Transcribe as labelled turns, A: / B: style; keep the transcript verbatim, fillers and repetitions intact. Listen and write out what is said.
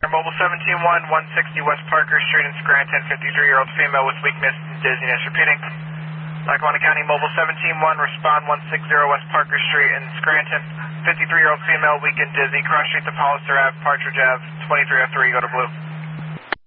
A: Mobile seventeen one, one sixty West Parker Street in Scranton, fifty-three-year-old female with weakness and dizziness. Repeating. Lackawanna County Mobile seventeen one, respond one sixty West Parker Street in Scranton, fifty-three-year-old female, weak and dizzy. Cross street to Hollister Avenue, Partridge Avenue, twenty-three oh three, go to blue.